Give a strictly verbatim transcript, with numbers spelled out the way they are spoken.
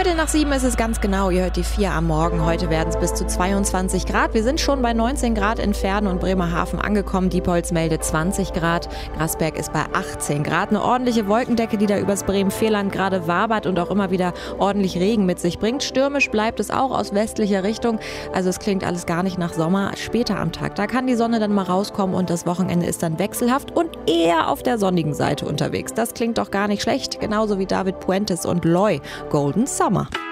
Viertel nach sieben ist es ganz genau. Ihr hört die vier am Morgen. Heute werden es bis zu zweiundzwanzig Grad. Wir sind schon bei neunzehn Grad in Verden und Bremerhaven angekommen. Diepholz meldet zwanzig Grad. Grasberg ist bei achtzehn Grad. Eine ordentliche Wolkendecke, die da übers Bremen-Vierland gerade wabert und auch immer wieder ordentlich Regen mit sich bringt. Stürmisch bleibt es auch aus westlicher Richtung. Also es klingt alles gar nicht nach Sommer. Später am Tag, da kann die Sonne dann mal rauskommen und das Wochenende ist dann wechselhaft und eher auf der sonnigen Seite unterwegs. Das klingt doch gar nicht schlecht. Genauso wie David Puentes und Loy. Golden Summer.